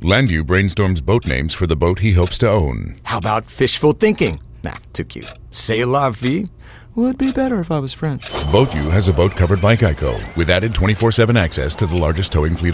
Landu brainstorms boat names for the boat he hopes to own. How about fishful thinking? Nah, too cute. C'est la vie? Would be better if I was French. BoatU has a boat covered by Geico with added 24/7 access to the largest towing fleet